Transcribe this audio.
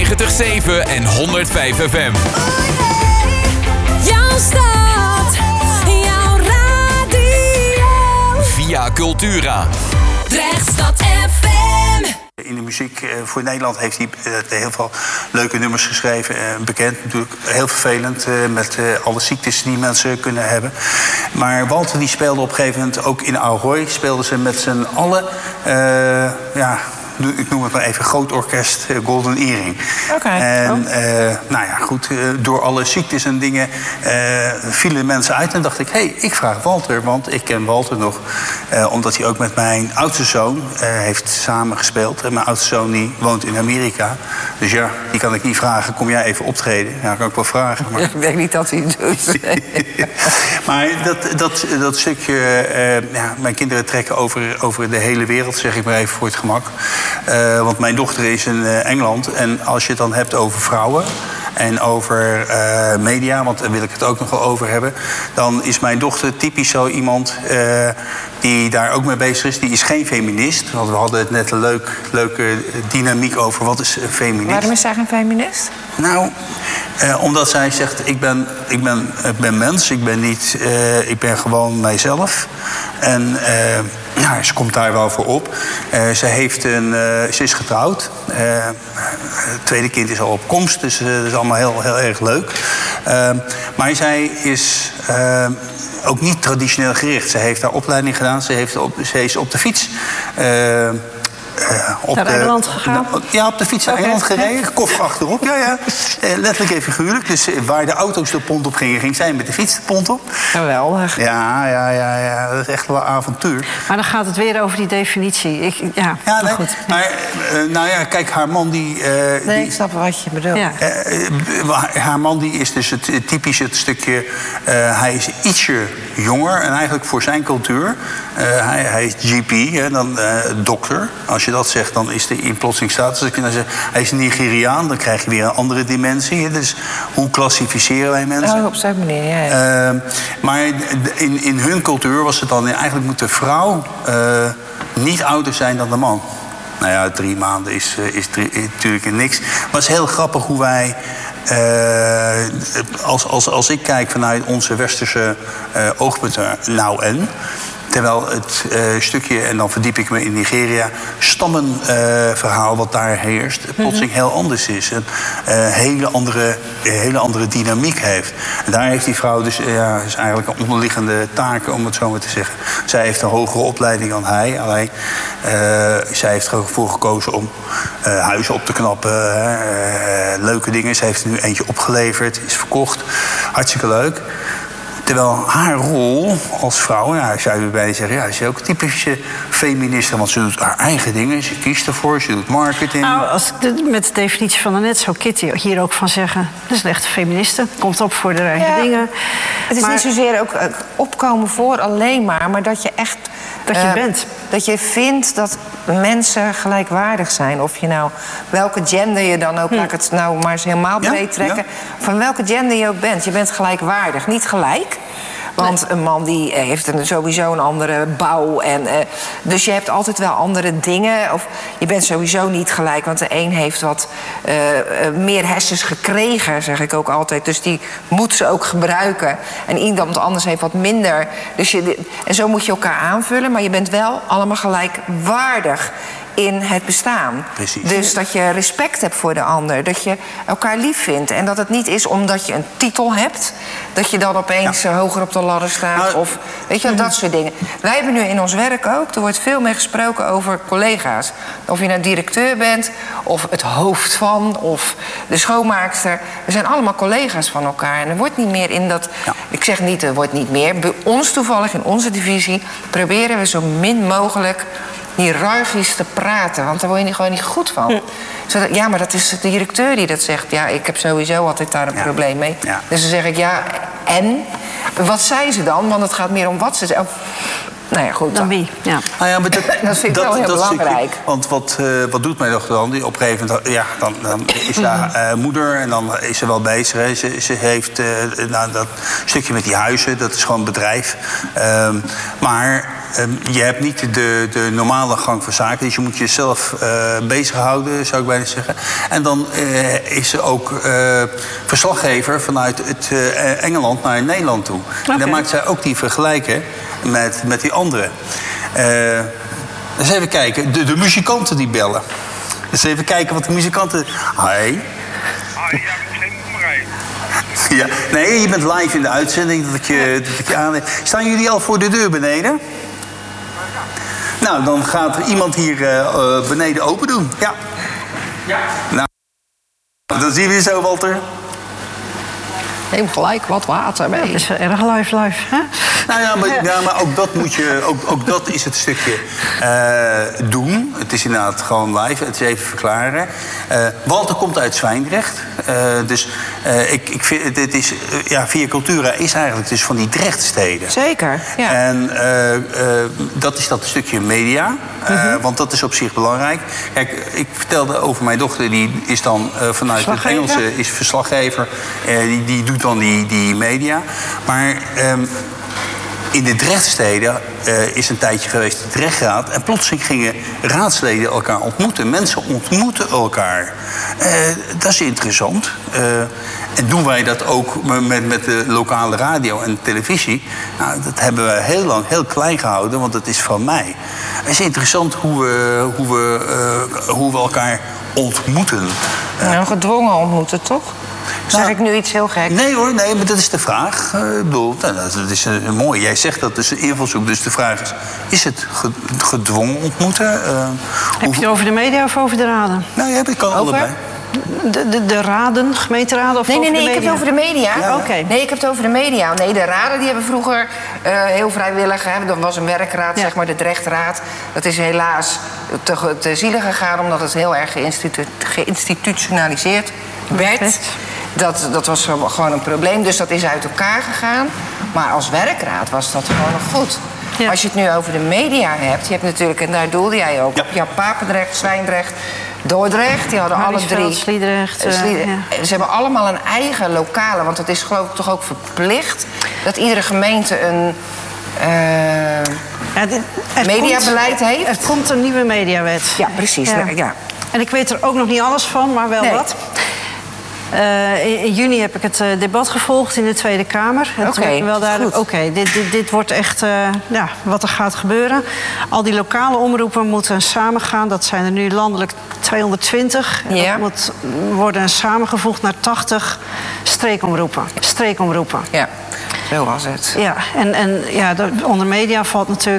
90.7 en 105 FM. Jouw stad, jouw radio. Via Cultura. Drechtstad FM. In de muziek voor Nederland heeft hij heel veel leuke nummers geschreven. Bekend natuurlijk, heel vervelend met alle ziektes die mensen kunnen hebben. Maar Walter die speelde op een gegeven moment ook in Ahoy. Speelden ze met z'n allen, ik noem het maar even, groot orkest Golden Earring. En nou ja, goed, door alle ziektes en dingen vielen mensen uit. En dacht ik, ik vraag Walter, want ik ken Walter nog. Omdat hij ook met mijn oudste zoon heeft samengespeeld. En mijn oudste zoon die woont in Amerika. Dus ja, die kan ik niet vragen, kom jij even optreden? Ja, kan ik wel vragen. Maar... Ik denk niet dat hij het doet. Maar dat stukje, mijn kinderen trekken over de hele wereld, zeg ik maar even voor het gemak. Want mijn dochter is in Engeland. En als je het dan hebt over vrouwen en over media, want daar wil ik het ook nog wel over hebben, dan is mijn dochter typisch zo iemand die daar ook mee bezig is. Die is geen feminist, want we hadden het net een leuke dynamiek over wat is een feminist. Waarom is zij geen feminist? Nou, omdat zij zegt, ik ben mens, ik ben gewoon mijzelf. En ze komt daar wel voor op. Ze is getrouwd. Het tweede kind is al op komst, dus dat is allemaal heel, heel erg leuk. Maar zij is ook niet traditioneel gericht. Ze heeft haar opleiding gedaan, ze is op de fiets. Naar Engeland gegaan? Op de fiets naar Engeland gereden, koffer achterop. Ja. Letterlijk even figuurlijk. Dus waar de auto's de pont op gingen, ging zij met de fiets de pont op. Geweldig. Ja, dat is echt wel een avontuur. Maar dan gaat het weer over die definitie. Goed. Maar kijk, haar man die... ik snap wat je bedoelt. Ja. Haar man die is dus typisch het stukje... hij is ietsje jonger en eigenlijk voor zijn cultuur... hij is GP, dan dokter. Als je dat zegt, dan is de in plotseling status. Als je dan zegt, hij is Nigeriaan, dan krijg je weer een andere dimensie. Dus hoe klassificeren wij mensen? Op zo'n manier, ja. Maar in hun cultuur was het dan... Eigenlijk moet de vrouw niet ouder zijn dan de man. Nou ja, 3 maanden is natuurlijk niks. Maar het is heel grappig hoe wij... Als ik kijk vanuit onze westerse oogpunten, nou en... Terwijl het stukje, en dan verdiep ik me in Nigeria... stammenverhaal wat daar heerst, plotseling heel anders is. Een hele andere dynamiek heeft. En daar heeft die vrouw dus is eigenlijk een onderliggende taak, om het zo maar te zeggen. Zij heeft een hogere opleiding dan hij. Alleen, zij heeft ervoor gekozen om huizen op te knappen. Leuke dingen. Ze heeft er nu eentje opgeleverd, is verkocht. Hartstikke leuk. Terwijl haar rol als vrouw, zou je bijna zeggen... ze is ook typische feministe, want ze doet haar eigen dingen. Ze kiest ervoor, ze doet marketing. Nou, als ik met de definitie van daarnet zou Kitty hier ook van zeggen... dat is een echte feministe, komt op voor de eigen dingen. Het is niet zozeer ook opkomen voor alleen maar dat je echt... Dat je bent. Dat je vindt dat mensen gelijkwaardig zijn. Of je nou, welke gender je dan ook... Laat ik het nou maar eens helemaal breed trekken. Van welke gender je ook bent. Je bent gelijkwaardig, niet gelijk. Want een man die heeft sowieso een andere bouw. Dus je hebt altijd wel andere dingen. Of je bent sowieso niet gelijk. Want de een heeft wat meer hersens gekregen, zeg ik ook altijd. Dus die moet ze ook gebruiken. En iemand anders heeft wat minder. En zo moet je elkaar aanvullen. Maar je bent wel allemaal gelijkwaardig in het bestaan. Precies. Dus dat je respect hebt voor de ander. Dat je elkaar lief vindt. En dat het niet is omdat je een titel hebt... dat je dan opeens hoger op de ladder staat. Of weet je, dat soort dingen. Wij hebben nu in ons werk ook... er wordt veel meer gesproken over collega's. Of je nou directeur bent, of het hoofd van... of de schoonmaakster. We zijn allemaal collega's van elkaar. En er wordt niet meer in dat... Ik zeg niet, er wordt niet meer. Bij ons toevallig, in onze divisie... proberen we zo min mogelijk... hiërarchisch te praten, want daar word je gewoon niet goed van. Ja, maar dat is de directeur die dat zegt. Ja, ik heb sowieso altijd daar een probleem mee. Dus dan zeg ik, en? Wat zei ze dan? Want het gaat meer om wat ze zei. Nou ja, goed. Dan wie? Ja. Nou ja, maar Dat vind ik wel heel belangrijk. Want wat doet mijn dochter dan? Op een gegeven moment, ja, dan is haar moeder en dan is ze wel bezig. Hè. Ze heeft dat stukje met die huizen, dat is gewoon een bedrijf. Maar je hebt niet de normale gang van zaken. Dus je moet jezelf bezighouden, zou ik bijna zeggen. En dan is ze ook verslaggever vanuit Engeland naar Nederland toe. Okay. En dan maakt zij ook die vergelijken met die anderen. Dus even kijken, de muzikanten die bellen. Dus even kijken wat de muzikanten... Hi. Ja, ik heb geen nummer rijden. Ja, nee, je bent live in de uitzending dat ik je aan... Staan jullie al voor de deur beneden? Nou, dan gaat iemand hier beneden open doen. Ja. Nou, dan zien we je zo, Walter. Neem gelijk wat water mee. Het is wel erg live, hè? Nou ja, maar ook dat moet je... Ook dat is het stukje doen. Het is inderdaad gewoon live. Het is even verklaren. Walter komt uit Zwijndrecht. Dus ik vind... Dit is, Via Cultura is eigenlijk dus van die Drechtsteden. Zeker, ja. En dat is dat stukje media. Want dat is op zich belangrijk. Kijk, ik vertelde over mijn dochter. Die is dan vanuit het Engelse is verslaggever. Die doet dan die media. Maar... in de Drechtsteden is een tijdje geweest de Drechtraad. En plotseling gingen raadsleden elkaar ontmoeten. Mensen ontmoeten elkaar. Dat is interessant. En doen wij dat ook met de lokale radio en televisie? Nou, dat hebben we heel lang heel klein gehouden, want het is van mij. Het is interessant hoe we elkaar ontmoeten. Nou, gedwongen ontmoeten, toch? Zeg ik nu iets heel gek? Nee hoor, maar dat is de vraag. Ik bedoel, dat is mooi. Jij zegt dat dus een invalshoek. Dus de vraag is het gedwongen ontmoeten? Heb je het over de media of over de raden? Nou ja, ik kan allebei. De raden, gemeenteraden of over de media? Nee, ik heb het over de media. Ja. Okay. Nee, ik heb het over de media. Nee, de raden die hebben vroeger heel vrijwillig... Er was een werkraad, zeg maar, de Drechtraad. Dat is helaas te zielig gegaan... omdat het heel erg geïnstitutionaliseerd werd. Dat was gewoon een probleem, dus dat is uit elkaar gegaan. Maar als werkraad was dat gewoon nog goed. Ja. Als je het nu over de media hebt... je hebt natuurlijk, en daar doelde jij ook... je hebt Papendrecht, Zwijndrecht, Dordrecht... die hadden alle drie... Sliedrecht. Ze hebben allemaal een eigen lokale... want het is geloof ik toch ook verplicht... dat iedere gemeente een... mediabeleid heeft. Er komt een nieuwe mediawet. Ja, precies. Ja. En ik weet er ook nog niet alles van, maar wel wat. In juni heb ik het debat gevolgd in de Tweede Kamer. Oké, dit wordt echt wat er gaat gebeuren. Al die lokale omroepen moeten samengaan. Dat zijn er nu landelijk 220. Ja. Dat moet worden samengevoegd naar 80 streekomroepen. Ja, zo was het. Ja, onder media valt natuurlijk